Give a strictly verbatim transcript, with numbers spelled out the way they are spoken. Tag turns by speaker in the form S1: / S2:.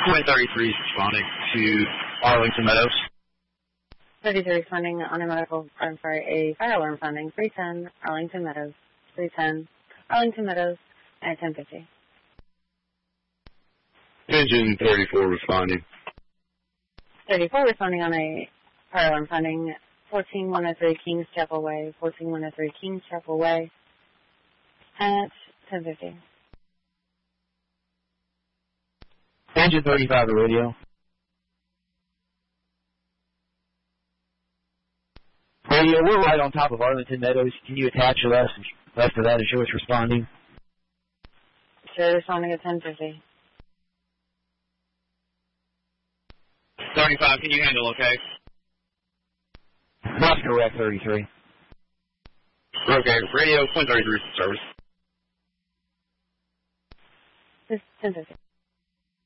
S1: Quinn thirty-three is responding to Arlington Meadows.
S2: thirty-three responding on a medical, I'm sorry, a fire alarm sounding, three ten, Arlington Meadows, three ten, Arlington Meadows, at ten fifty.
S3: Engine thirty-four responding.
S2: thirty-four responding on a fire alarm sounding, fourteen one oh three Kings Chapel Way, fourteen one oh three Kings Chapel Way, at ten fifty.
S4: Engine thirty-five to radio. Radio, we're right on top of Arlington Meadows. Can you attach to us, us to that and show us responding?
S2: Sure, responding at ten fifty.
S1: thirty-five, can you handle okay?
S4: That's correct, thirty-three.
S1: Okay, radio, Quinn thirty-three service.
S2: This ten fifty.